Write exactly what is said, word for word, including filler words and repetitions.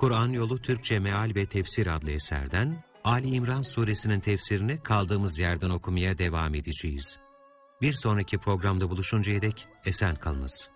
Kur'an Yolu Türkçe Meal ve Tefsir adlı eserden Ali İmran suresinin tefsirini kaldığımız yerden okumaya devam edeceğiz. Bir sonraki programda buluşuncaya dek esen kalınız.